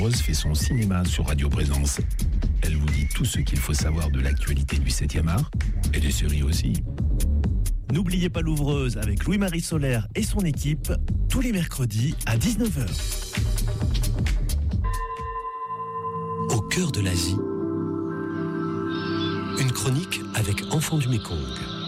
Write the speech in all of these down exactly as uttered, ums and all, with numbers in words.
Rose fait son cinéma sur Radio Présence. Elle vous dit tout ce qu'il faut savoir de l'actualité du septième art et des séries aussi. N'oubliez pas l'ouvreuse avec Louis-Marie Solaire et son équipe, tous les mercredis à dix-neuf heures. Au cœur de l'Asie, une chronique avec Enfants du Mékong.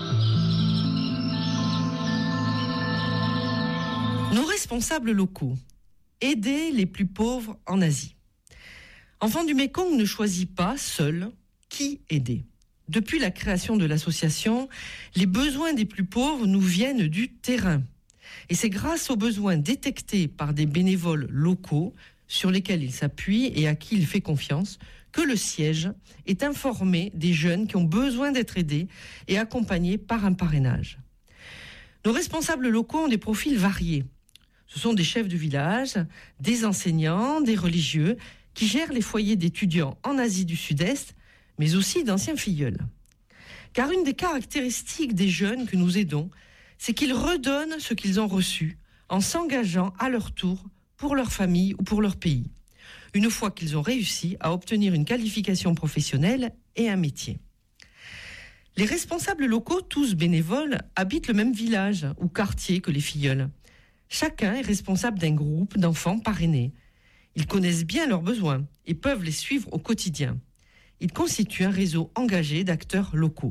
Nos responsables locaux, aider les plus pauvres en Asie. Enfants du Mékong ne choisit pas seul qui aider. Depuis la création de l'association, les besoins des plus pauvres nous viennent du terrain. Et c'est grâce aux besoins détectés par des bénévoles locaux sur lesquels il s'appuie et à qui il fait confiance que le siège est informé des jeunes qui ont besoin d'être aidés et accompagnés par un parrainage. Nos responsables locaux ont des profils variés. Ce sont des chefs de village, des enseignants, des religieux qui gèrent les foyers d'étudiants en Asie du Sud-Est, mais aussi d'anciens filleuls. Car une des caractéristiques des jeunes que nous aidons, c'est qu'ils redonnent ce qu'ils ont reçu en s'engageant à leur tour pour leur famille ou pour leur pays, une fois qu'ils ont réussi à obtenir une qualification professionnelle et un métier. Les responsables locaux, tous bénévoles, habitent le même village ou quartier que les filleuls. Chacun est responsable d'un groupe d'enfants parrainés. Ils connaissent bien leurs besoins et peuvent les suivre au quotidien. Ils constituent un réseau engagé d'acteurs locaux.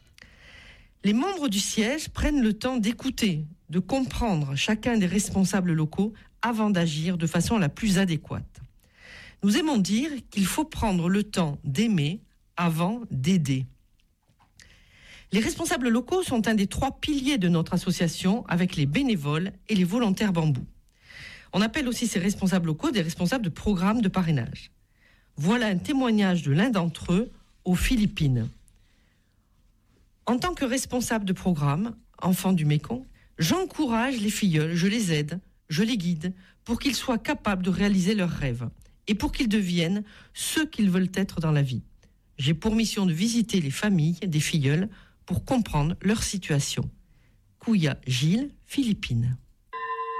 Les membres du siège prennent le temps d'écouter, de comprendre chacun des responsables locaux avant d'agir de façon la plus adéquate. Nous aimons dire qu'il faut prendre le temps d'aimer avant d'aider. Les responsables locaux sont un des trois piliers de notre association avec les bénévoles et les volontaires bambou. On appelle aussi ces responsables locaux des responsables de programmes de parrainage. Voilà un témoignage de l'un d'entre eux aux Philippines. En tant que responsable de programme, enfant du Mékong, j'encourage les filleuls, je les aide, je les guide pour qu'ils soient capables de réaliser leurs rêves et pour qu'ils deviennent ceux qu'ils veulent être dans la vie. J'ai pour mission de visiter les familles des filleuls pour comprendre leur situation. Kouya Gilles, Philippines.